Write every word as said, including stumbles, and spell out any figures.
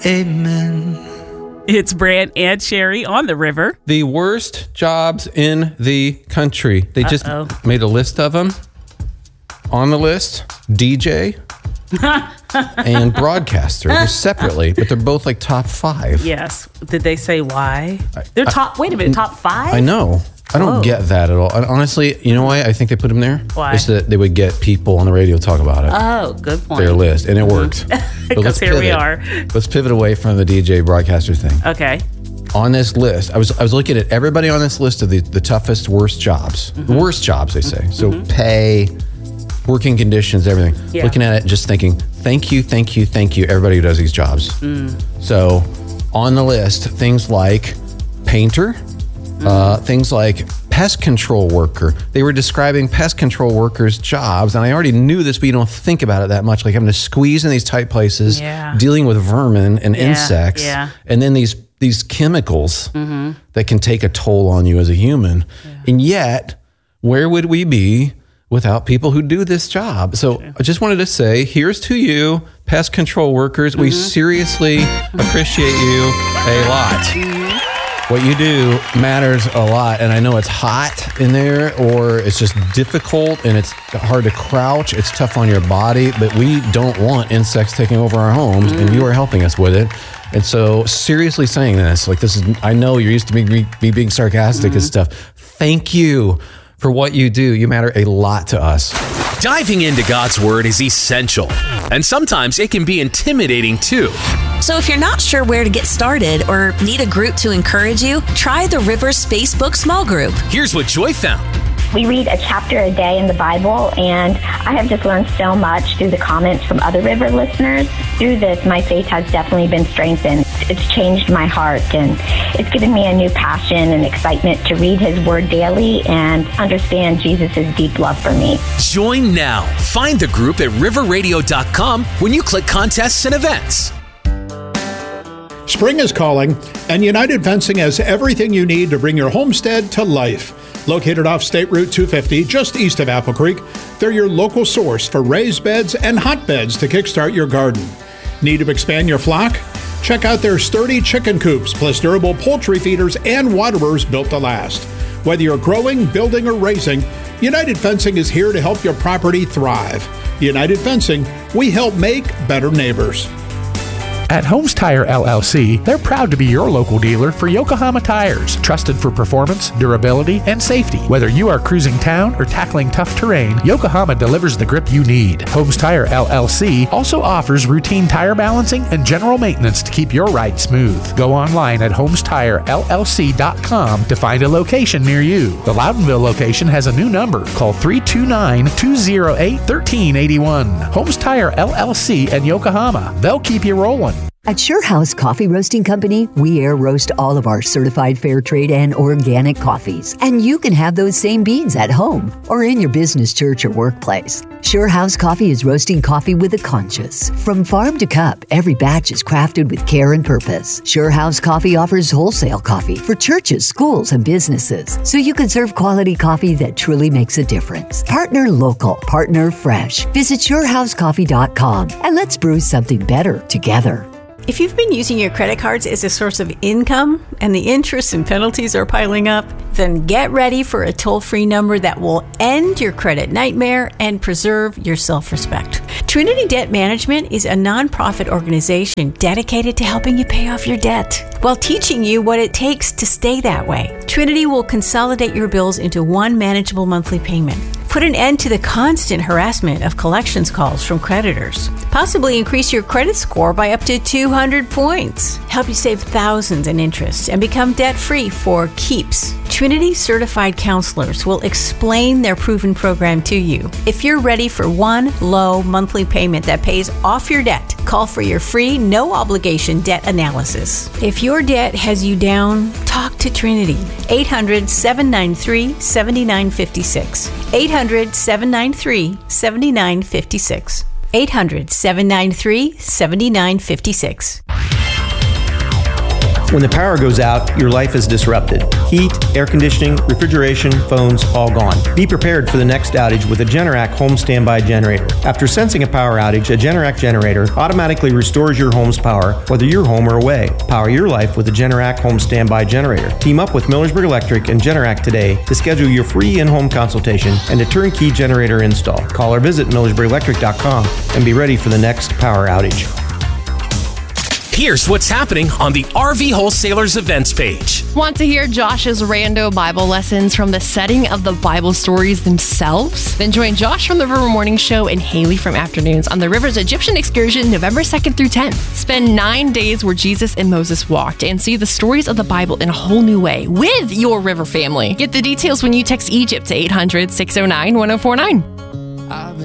Amen. It's Brant and Sherry on the river. The worst jobs in the country. They just Uh-oh. made a list of them. On the list, D J and broadcaster. They're separately, but they're both like top five. Yes. Did they say why? They're top, wait a minute, top five? I know. I don't Whoa. get that at all. And honestly, you know why I think they put them there? Why? Is that they would get people on the radio to talk about it. Oh, good point. Their list, and it worked. But Because let's here we pivot. are. Let's pivot away from the D J broadcaster thing. Okay. On this list, I was I was looking at everybody on this list of the, the toughest, worst jobs. Mm-hmm. The worst jobs, they say. So mm-hmm. pay, working conditions, everything. Yeah. Looking at it, just thinking, thank you, thank you, thank you, everybody who does these jobs. Mm. So on the list, things like painter, mm. uh, things like pest control worker. They were describing pest control workers' jobs, and I already knew this, but you don't think about it that much, like having to squeeze in these tight places, yeah. dealing with vermin and yeah. insects, yeah. and then these these chemicals mm-hmm. that can take a toll on you as a human. Yeah. And yet, where would we be without people who do this job? So I just wanted to say, here's to you, pest control workers. Mm-hmm. We seriously appreciate you a lot. Mm-hmm. What you do matters a lot. And I know it's hot in there, or it's just difficult and it's hard to crouch. It's tough on your body, but we don't want insects taking over our homes, mm-hmm. and you are helping us with it. And so seriously saying this, like this is, I know you're used to me, me, me being sarcastic mm-hmm. and stuff. Thank you for what you do. You matter a lot to us. Diving into God's Word is essential, and sometimes it can be intimidating too. So if you're not sure where to get started or need a group to encourage you, try the Rivers Facebook small group. Here's what Joy found. We read a chapter a day in the Bible, and I have just learned so much through the comments from other River listeners. Through this, my faith has definitely been strengthened. It's changed my heart, and it's given me a new passion and excitement to read His Word daily and understand Jesus' deep love for me. Join now. Find the group at river radio dot com when you click contests and events. Spring is calling, and United Fencing has everything you need to bring your homestead to life. Located off State Route two fifty, just east of Apple Creek, they're your local source for raised beds and hotbeds to kickstart your garden. Need to expand your flock? Check out their sturdy chicken coops, plus durable poultry feeders and waterers built to last. Whether you're growing, building, or raising, United Fencing is here to help your property thrive. United Fencing, we help make better neighbors. At Holmes Tire L L C, they're proud to be your local dealer for Yokohama tires, trusted for performance, durability, and safety. Whether you are cruising town or tackling tough terrain, Yokohama delivers the grip you need. Holmes Tire L L C also offers routine tire balancing and general maintenance to keep your ride smooth. Go online at holmes tire l l c dot com to find a location near you. The Loudonville location has a new number. Call three two nine, two oh eight, one three eight one. Holmes Tire L L C and Yokohama. They'll keep you rolling. At SureHouse Coffee Roasting Company, we air roast all of our certified fair trade and organic coffees. And you can have those same beans at home or in your business, church, or workplace. SureHouse Coffee is roasting coffee with a conscience. From farm to cup, every batch is crafted with care and purpose. SureHouse Coffee offers wholesale coffee for churches, schools, and businesses, so you can serve quality coffee that truly makes a difference. Partner local, partner fresh. Visit sure house coffee dot com and let's brew something better together. If you've been using your credit cards as a source of income and the interest and penalties are piling up, then get ready for a toll-free number that will end your credit nightmare and preserve your self-respect. Trinity Debt Management is a nonprofit organization dedicated to helping you pay off your debt while teaching you what it takes to stay that way. Trinity will consolidate your bills into one manageable monthly payment. Put an end to the constant harassment of collections calls from creditors. Possibly increase your credit score by up to two hundred points. Help you save thousands in interest and become debt-free for keeps. Trinity certified counselors will explain their proven program to you. If you're ready for one low monthly payment that pays off your debt, call for your free, no-obligation debt analysis. If your debt has you down, talk to Trinity. eight hundred, seven nine three, seven nine five six. eight hundred, seven nine three, seven nine five six. eight hundred, seven nine three, seven nine five six. When the power goes out, your life is disrupted. Heat, air conditioning, refrigeration, phones, all gone. Be prepared for the next outage with a Generac home standby generator. After sensing a power outage, a Generac generator automatically restores your home's power, whether you're home or away. Power your life with a Generac home standby generator. Team up with Millersburg Electric and Generac today to schedule your free in-home consultation and a turnkey generator install. Call or visit millersburg electric dot com and be ready for the next power outage. Here's what's happening on the R V Wholesalers events page. Want to hear Josh's rando Bible lessons from the setting of the Bible stories themselves? Then join Josh from the River Morning Show and Haley from Afternoons on the River's Egyptian excursion November second through tenth. Spend nine days where Jesus and Moses walked and see the stories of the Bible in a whole new way with your River family. Get the details when you text Egypt to eight hundred, six oh nine, one oh four nine.